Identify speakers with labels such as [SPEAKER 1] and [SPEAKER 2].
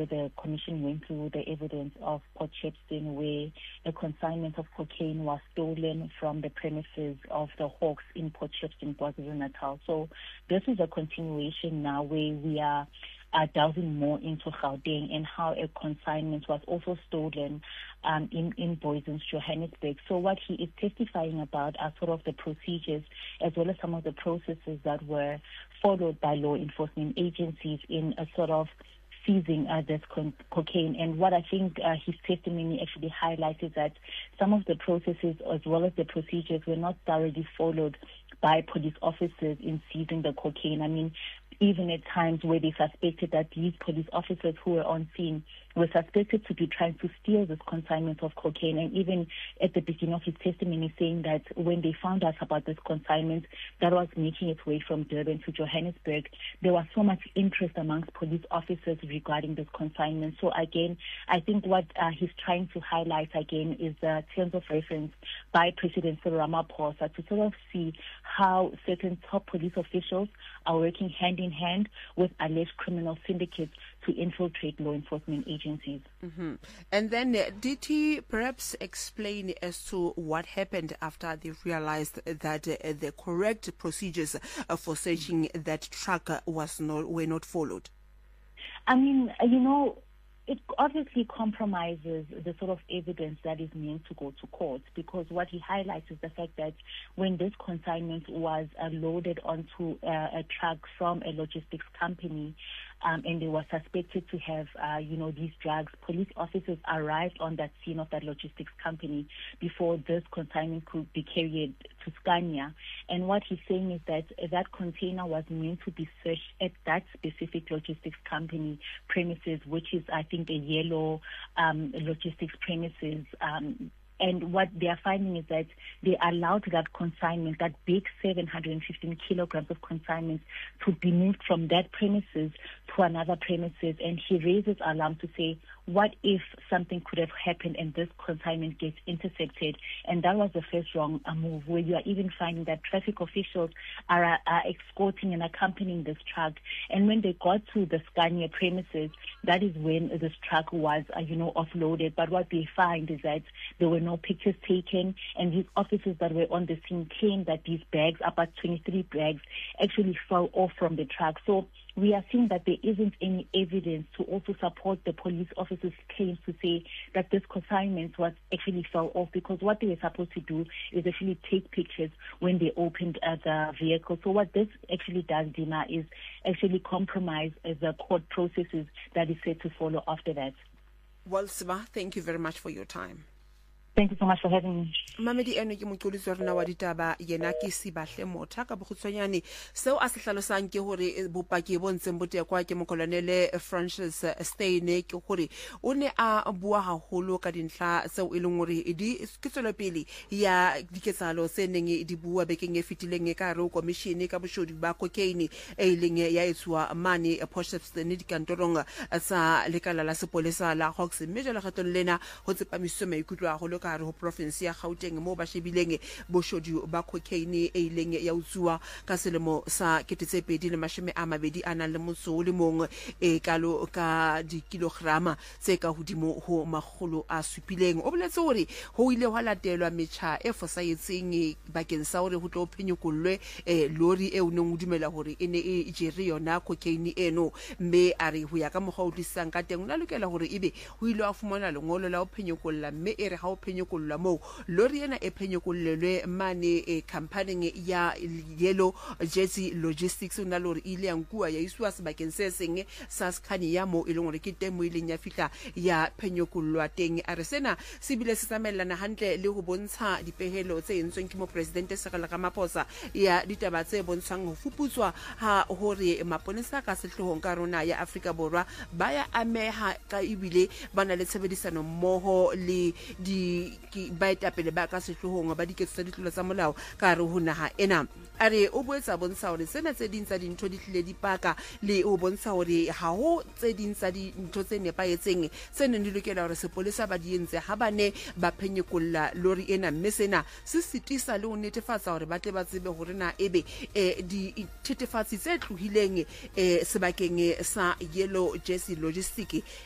[SPEAKER 1] where the commission went through the evidence of Port Shepstone, where a consignment of cocaine was stolen from the premises of the Hawks in Port Shepstone, KwaZulu-Natal. So this is a continuation now where we are delving more into Gauteng and how a consignment was also stolen in Booysens, Johannesburg. So what he is testifying about are sort of the procedures as well as some of the processes that were followed by law enforcement agencies in a sort of seizing this cocaine. And what I think his testimony actually highlights is that some of the processes as well as the procedures were not thoroughly followed by police officers in seizing the cocaine. I mean, even at times where they suspected that these police officers who were on scene were suspected to be trying to steal this consignment of cocaine. And even at the beginning of his testimony saying that when they found out about this consignment that was making its way from Durban to Johannesburg, there was so much interest amongst police officers regarding this consignment. So again, I think what he's trying to highlight again is the terms of reference by President Cyril Ramaphosa to sort of see how certain top police officials are working hand in hand with alleged criminal syndicates to infiltrate law enforcement agencies.
[SPEAKER 2] And then did he perhaps explain as to what happened after they realized that the correct procedures for searching that truck were not followed?
[SPEAKER 1] I mean, it obviously compromises the sort of evidence that is meant to go to court, because what he highlights is the fact that when this consignment was loaded onto a truck from a logistics company, and they were suspected to have, these drugs, police officers arrived on that scene of that logistics company before this consignment could be carried to Scania. And what he's saying is that that container was meant to be searched at that specific logistics company premises, which is, I think, a yellow logistics premises. And what they are finding is that they allowed that consignment, that big 715 kilograms of consignment, to be moved from that premises to another premises. And he raises alarm to say, what if something could have happened and this consignment gets intercepted? And that was the first wrong move, where you are even finding that traffic officials are escorting and accompanying this truck. And when they got to the Scania premises, that is when this truck was, offloaded. But what they find is that there were no pictures taken, and these officers that were on the scene claim that these bags, about 23 bags, actually fell off from the truck. So we are seeing that there isn't any evidence to also support the police officers' claims to say that this consignment was actually fell off, because what they were supposed to do is actually take pictures when they opened the vehicle. So what this actually does, Dina, is actually compromise the court processes that is set to follow after that.
[SPEAKER 2] Well, Siba, thank you very much for your time.
[SPEAKER 1] Thank you so much for having me.
[SPEAKER 2] Mamedi eno ke motlolisi wa rena wa ditaba yena ke Sibahle Motha ka bogutshwanyane seo a se hlalosang ke hore bopaki bo ntseng botekwa ke mokolonele Francis Steyn ke hore o ne a bua haholo ka dintlha seo e leng hore di ke tswelopele ya diketsalo se neng di bua bekeng e fitileng ka re commission ka boshodi ba cocaine e leng ya etswa mane Port Shepstone dikantorong sa lekala la sepolesa la Hawks, mme jalo kgetong lena ho tsepamiso maikutlo a holo ka re ho province ya Gauteng mo ba shebileng boshodi ba cocaine e leng ya utsuwa ka selemo sa 2021 e kalo ka dikilograma tse ka hodimo ho magolo a supileng. O boletse hore ho ile hwa latelwa metjha e fosahetseng bakeng sa hore ho tlo phenyokollwe lori e uneng o dumela hore ene e jere yona cocaine eno, mme a re ho ya ka mogwa o tlisang ka teng o na lokela hore ebe ho ile a fumana lengolo la ho phenyokolla, mme e re ha o phenyokolla mo lori ena e phenyokollelwe mane company ya Yellow Jersey Logistics una lori ile ya nkua ya iswa sebakeng se seng sa Scania mo e leng hore ke temo ile nya fihla ya phenyokollwa teng. A re sena se bile se tsamaelana hantle le ho bontsha dipehelo tse entsweng ke mo president Cyril Ramaphosa ya ditaba tse bontshang ho fuputswa ha hore maponesa ka sehlohong ka rona ya Afrika Borwa ba ya ameha ka ibile bana le tshebedisano mmoho le baetapele ba ka sehlohong ba diketso tsa ditlolo tsa molao ka re ho naha ena. A re o boetsa bontsha hore sena tse ding tsa dintho di tlile dipaka le o bontsha hore ha ho tse ding tsa dintho tse nepaetseng tse neng di lokela hore sepolesa ba di entse ha bane ba phenyekolla lori ena, mme sena se sitisa le ho netefatsa hore ba tle ba tsebe hore na ebe di thethefatsi tse tlohileng sebakeng sa Yellow Jersey Logistics